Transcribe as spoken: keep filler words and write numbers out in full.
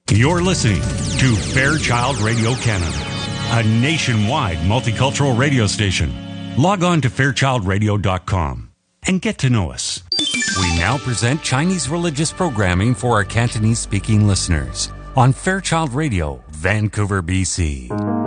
You're listening to Fairchild Radio Canada, a nationwide multicultural radio station. Log on to fairchild radio dot com and get to know us. We now present Chinese religious programming for our Cantonese-speaking listeners on Fairchild Radio, Vancouver, B C.